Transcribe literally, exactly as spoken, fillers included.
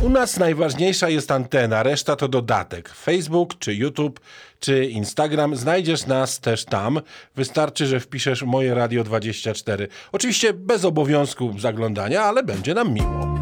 U nas najważniejsza jest antena, reszta to dodatek. Facebook, czy YouTube, czy Instagram, znajdziesz nas też tam. Wystarczy, że wpiszesz Moje Radio dwadzieścia cztery. Oczywiście bez obowiązku zaglądania, ale będzie nam miło.